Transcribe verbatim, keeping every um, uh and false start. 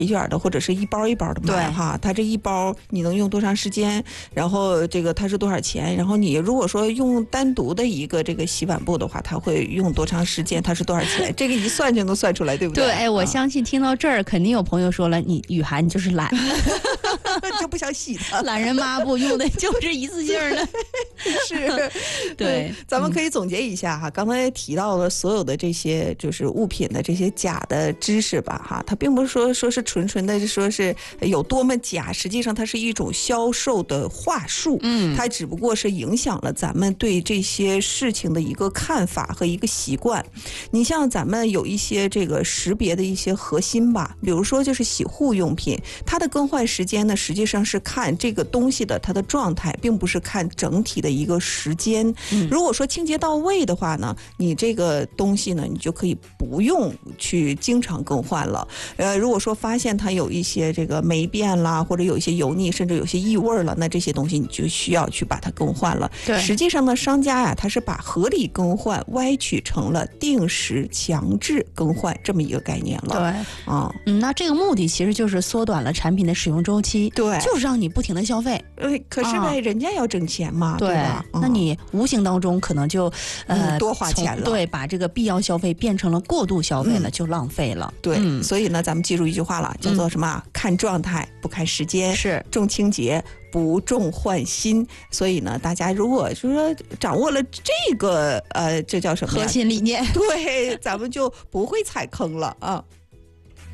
一卷的，或者是一包一包的买哈，它这一包你能用多长时间，然后这个它是多少钱，然后你如果说用单独的一个这个洗碗布的话，它会用多长时间，它是多少钱，这个一算就能算出来，对不对？ 对，哎，我相信听到这儿，肯定有朋友说了，你雨涵你就是懒， 就不想洗它， 懒人抹布用的就是一次性的。 是， 对， 咱们可以总结一下哈，刚才提到了所有的这些就是物品的这些假的知识吧哈，它并不是说说是纯纯的说是有多么假，实际上它是一种销售的话术，嗯，它只不过是影响了咱们对这些事情的一个看法和一个习惯。你像咱们有一些这个识别的一些核心吧，比如说就是洗护用品，它的更换时间呢，实际上是看这个东西的它的状态，并不是看整体的一个时间。嗯、如果说清洁到位的话呢，你这个东西呢，你就可以不用去经常更换了。呃，如果说发现它有一些这个霉变啦，或者有一些油腻，甚至有些异味了，那这些东西你就需要去把它更换了。 对， 实际上呢，商家呀，他是把合理更换歪曲成了定时强制更换这么一个概念了。 对， 啊， 嗯，那这个目的其实就是缩短了产品的使用周期， 对， 就是让你不停的消费。 呃，可是呗，啊、人家要挣钱嘛， 对, 对吧？ 那你无形当中可能就呃、 嗯、多花钱了， 对，把这个必要消费变成了过度消费了，嗯、就浪费了。 对、嗯，所以呢，咱们记住一句话了，叫做什么？嗯、看状态，不看时间， 是重清洁。不重换新，所以呢，大家如果就是说掌握了这个呃，这叫什么核心理念？ 对，咱们就不会踩坑了啊。